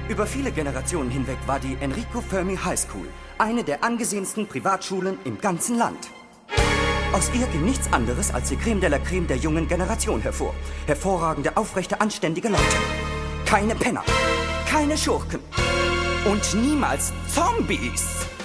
Über viele Generationen hinweg war die Enrico Fermi High School eine der angesehensten Privatschulen im ganzen Land. Aus ihr ging nichts anderes als die Creme de la Creme der jungen Generation hervor. Hervorragende, aufrechte, anständige Leute. Keine Penner, keine Schurken und niemals Zombies.